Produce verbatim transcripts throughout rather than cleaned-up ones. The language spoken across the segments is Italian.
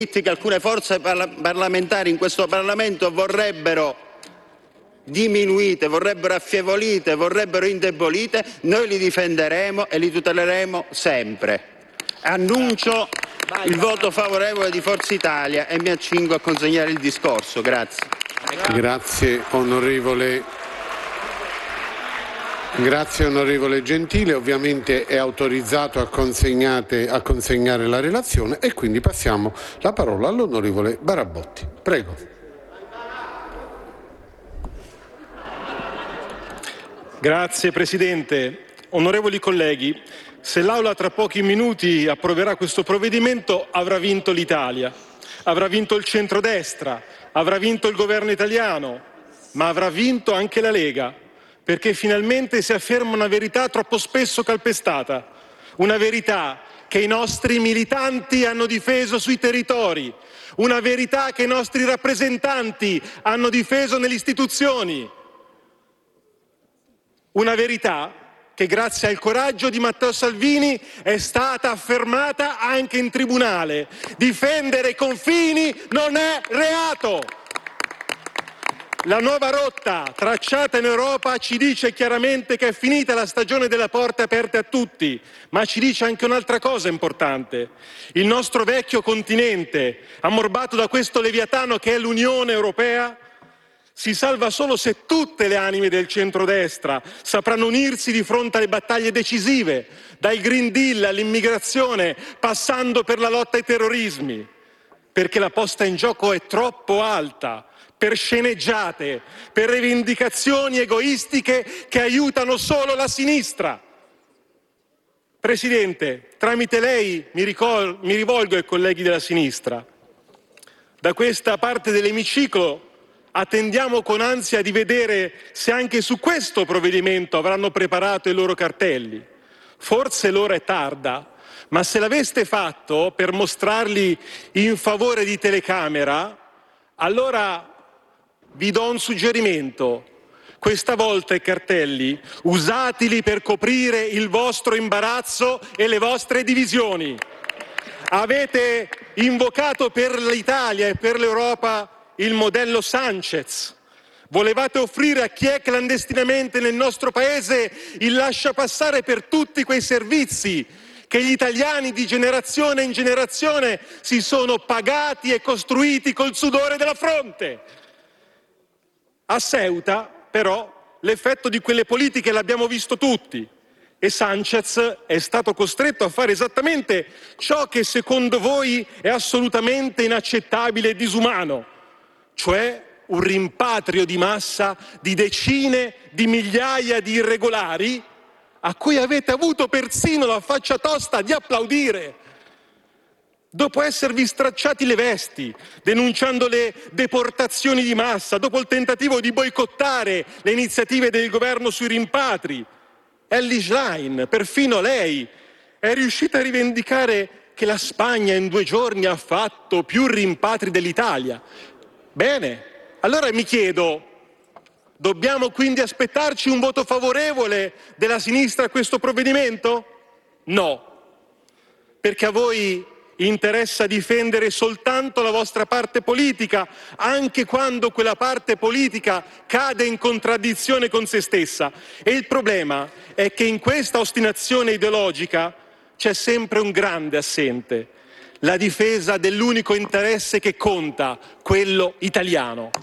che alcune forze parla parlamentari in questo Parlamento vorrebbero diminuite, vorrebbero affievolite, vorrebbero indebolite, noi li difenderemo e li tuteleremo sempre. Annuncio il voto favorevole di Forza Italia e mi accingo a consegnare il discorso. Grazie. Grazie onorevole. Grazie onorevole Gentile, ovviamente è autorizzato a, a consegnare la relazione e quindi passiamo la parola all'onorevole Barabotti. Prego. Grazie Presidente. Onorevoli colleghi, se l'Aula tra pochi minuti approverà questo provvedimento avrà vinto l'Italia, avrà vinto il centrodestra, avrà vinto il governo italiano, ma avrà vinto anche la Lega. Perché finalmente si afferma una verità troppo spesso calpestata, una verità che i nostri militanti hanno difeso sui territori, una verità che i nostri rappresentanti hanno difeso nelle istituzioni, una verità che grazie al coraggio di Matteo Salvini è stata affermata anche in tribunale. Difendere i confini non è reato! La nuova rotta tracciata in Europa ci dice chiaramente che è finita la stagione delle porte aperte a tutti, ma ci dice anche un'altra cosa importante. Il nostro vecchio continente, ammorbato da questo leviatano che è l'Unione Europea, si salva solo se tutte le anime del centrodestra sapranno unirsi di fronte alle battaglie decisive, dal Green Deal all'immigrazione, passando per la lotta ai terrorismi, perché la posta in gioco è troppo alta per sceneggiate, per rivendicazioni egoistiche che aiutano solo la sinistra. Presidente, tramite lei mi, mi rivolgo ai colleghi della sinistra. Da questa parte dell'emiciclo attendiamo con ansia di vedere se anche su questo provvedimento avranno preparato i loro cartelli. Forse l'ora è tarda, ma se l'aveste fatto per mostrarli in favore di telecamera, allora vi do un suggerimento. Questa volta i cartelli usateli per coprire il vostro imbarazzo e le vostre divisioni. Avete invocato per l'Italia e per l'Europa il modello Sanchez. Volevate offrire a chi è clandestinamente nel nostro paese il lasciapassare per tutti quei servizi che gli italiani di generazione in generazione si sono pagati e costruiti col sudore della fronte. A Ceuta, però, l'effetto di quelle politiche l'abbiamo visto tutti e Sanchez è stato costretto a fare esattamente ciò che secondo voi è assolutamente inaccettabile e disumano, cioè un rimpatrio di massa di decine di migliaia di irregolari a cui avete avuto persino la faccia tosta di applaudire. Dopo esservi stracciati le vesti, denunciando le deportazioni di massa, dopo il tentativo di boicottare le iniziative del governo sui rimpatri, Elly Schlein, perfino lei, è riuscita a rivendicare che la Spagna in due giorni ha fatto più rimpatri dell'Italia. Bene, allora mi chiedo, dobbiamo quindi aspettarci un voto favorevole della sinistra a questo provvedimento? No, perché a voi interessa difendere soltanto la vostra parte politica, anche quando quella parte politica cade in contraddizione con se stessa. E il problema è che in questa ostinazione ideologica c'è sempre un grande assente: la difesa dell'unico interesse che conta, quello italiano.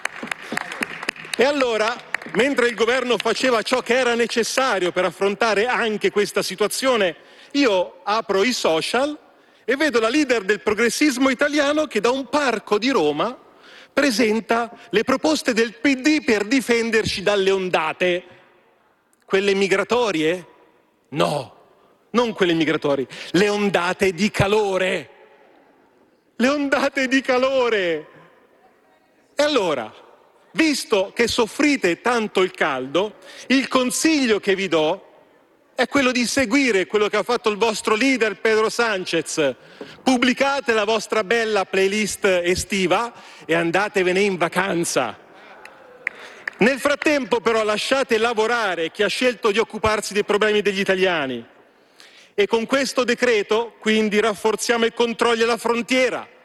E allora, mentre il governo faceva ciò che era necessario per affrontare anche questa situazione, io apro i social e vedo la leader del progressismo italiano che da un parco di Roma presenta le proposte del P D per difenderci dalle ondate. Quelle migratorie? No, non quelle migratorie, le ondate di calore. Le ondate di calore! E allora, visto che soffrite tanto il caldo, il consiglio che vi do è quello di seguire quello che ha fatto il vostro leader Pedro Sanchez. Pubblicate la vostra bella playlist estiva e andatevene in vacanza. Nel frattempo però lasciate lavorare chi ha scelto di occuparsi dei problemi degli italiani. E con questo decreto quindi rafforziamo i controlli alla frontiera,